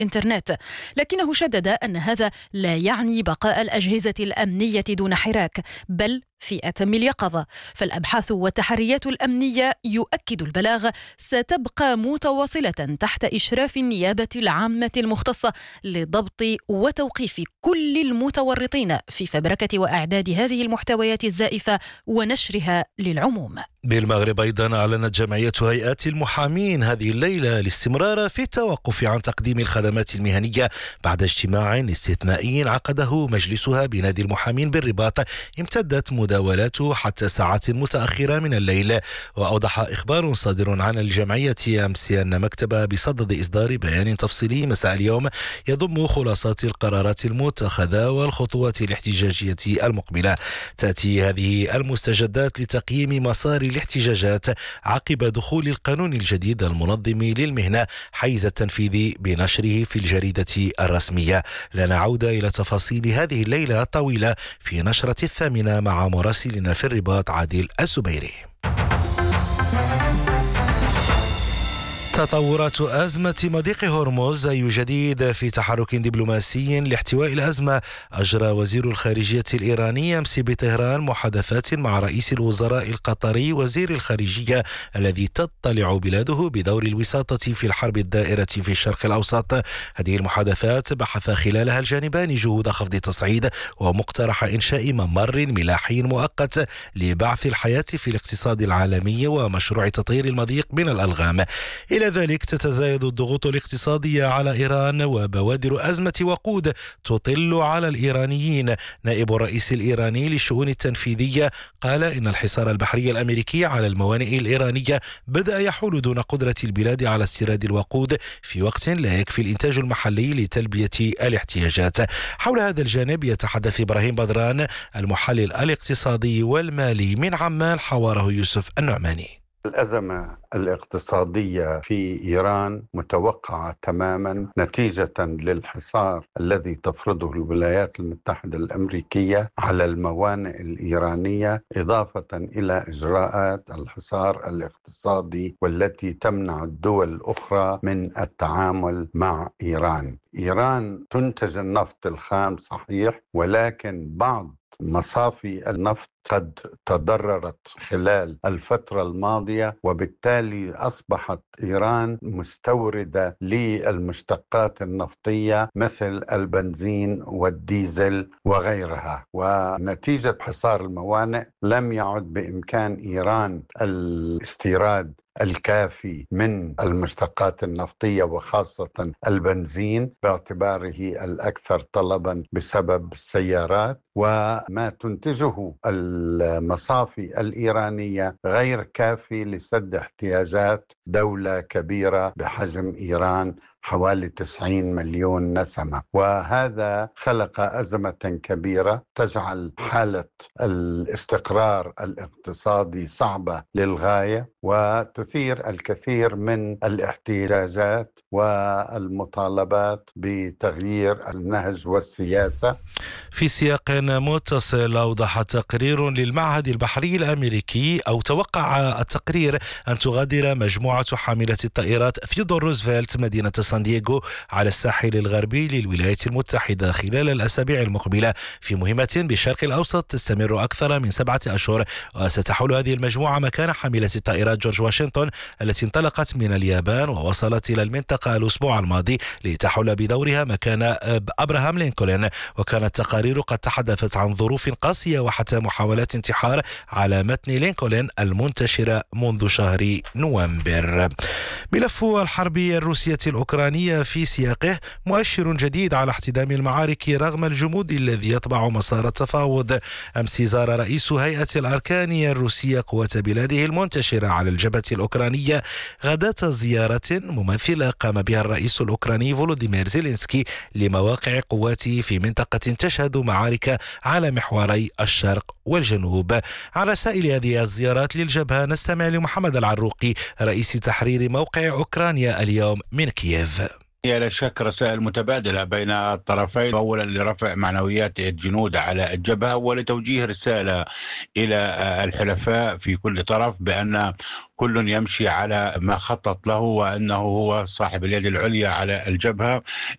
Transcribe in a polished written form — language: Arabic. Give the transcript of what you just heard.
الإنترنت، لكنه شدد أن هذا لا يعني بقاء الأجهزة الأمنية دون حراك، بل في أتم اليقظة. فالأبحاث والتحريات الأمنية يؤكد البلاغ ستبقى متواصلة تحت إشراف النيابة العامة المختصة لضبط وتوقيف كل المتورطين في فبركة وإعداد هذه المحتويات الزائفة ونشرها للعموم. بالمغرب أيضا أعلنت جمعية هيئات المحامين هذه الليلة الاستمرار في التوقف عن تقديم الخدمات المهنية بعد اجتماع استثنائي عقده مجلسها بنادي المحامين بالرباط امتدت مداولاته حتى ساعات متأخرة من الليل. وأوضح إخبار صادر عن الجمعية أمس أن مكتبها بصدد إصدار بيان تفصيلي مساء اليوم يضم خلاصات القرارات المتخذة والخطوات الاحتجاجية المقبلة. تأتي هذه المستجدات لتقييم مسار الاحتجاجات عقب دخول القانون الجديد المنظم للمهنة حيز التنفيذ بنشره في الجريدة الرسمية. لنا عودة إلى تفاصيل هذه الليلة الطويلة في نشرة 8 مع مراسلنا في الرباط عادل الزبيري. تطورات أزمة مضيق هرمز أي جديد في تحرك دبلوماسي لاحتواء الأزمة. أجرى وزير الخارجية الإيراني أمس بطهران محادثات مع رئيس الوزراء القطري وزير الخارجية الذي تطلع بلاده بدور الوساطة في الحرب الدائرة في الشرق الأوسط. هذه المحادثات بحث خلالها الجانبان جهود خفض التصعيد ومقترح إنشاء ممر ملاحي مؤقت لبعث الحياة في الاقتصاد العالمي ومشروع تطهير المضيق من الألغام. إلى ذلك تتزايد الضغوط الاقتصادية على إيران وبوادر أزمة وقود تطل على الإيرانيين. نائب الرئيس الإيراني للشؤون التنفيذية قال إن الحصار البحري الأمريكي على الموانئ الإيرانية بدأ يحول دون قدرة البلاد على استيراد الوقود في وقت لا يكفي الإنتاج المحلي لتلبية الاحتياجات. حول هذا الجانب يتحدث إبراهيم بدران المحلل الاقتصادي والمالي من عمان، حواره يوسف النعماني. الأزمة الاقتصادية في إيران متوقعة تماما نتيجة للحصار الذي تفرضه الولايات المتحدة الأمريكية على الموانئ الإيرانية، إضافة إلى إجراءات الحصار الاقتصادي والتي تمنع الدول الأخرى من التعامل مع إيران. إيران تنتج النفط الخام صحيح، ولكن بعض مصافي النفط قد تضررت خلال الفترة الماضية، وبالتالي أصبحت إيران مستوردة للمشتقات النفطية مثل البنزين والديزل وغيرها. ونتيجة حصار الموانئ لم يعد بإمكان إيران الاستيراد الكافي من المشتقات النفطية وخاصة البنزين باعتباره الأكثر طلبا بسبب السيارات، وما تنتجه المصافي الإيرانية غير كافي لسد احتياجات دولة كبيرة بحجم إيران حوالي 90 مليون نسمة. وهذا خلق أزمة كبيرة تجعل حالة الاستقرار الاقتصادي صعبة للغاية، وتثير الكثير من الاحتجاجات والمطالبات بتغيير النهج والسياسة. في سياق متصل، أوضح تقرير للمعهد البحري الأمريكي أو توقع التقرير أن تغادر مجموعة حاملة الطائرات ثيودور روزفلت مدينة سان دييغو على الساحل الغربي للولايات المتحدة خلال الأسابيع المقبلة في مهمة بالشرق الأوسط تستمر أكثر من 7 أشهر. وستحول هذه المجموعة مكان حاملة الطائرات جورج واشنطن التي انطلقت من اليابان ووصلت إلى المنطقة الأسبوع الماضي لتحول بدورها مكان أبراهام لينكولن. وكانت التقارير قد تحدثت عن ظروف قاسية وحتى محاولات انتحار على متن لينكولن المنتشرة منذ شهر نوفمبر. ملف الحرب الروسية الأوكرانية في سياقه مؤشر جديد على احتدام المعارك رغم الجمود الذي يطبع مسار التفاوض. أمس زار رئيس هيئة الأركان الروسية قوات بلاده المنتشرة على الجبهة الأوكرانية غداة زيارة مماثلة قام بها الرئيس الأوكراني فولوديمير زيلينسكي لمواقع قواته في منطقة تشهد معارك على محوري الشرق والجنوب. عن رسائل هذه الزيارات للجبهة نستمع لمحمد العروقي رئيس تحرير موقع أوكرانيا اليوم من كييف. هي لا شك رسائل متبادلة بين الطرفين، أولا لرفع معنويات الجنود على الجبهة ولتوجيه رسالة إلى الحلفاء في كل طرف بأن كل يمشي على ما خطط له وأنه هو صاحب اليد العليا على الجبهة.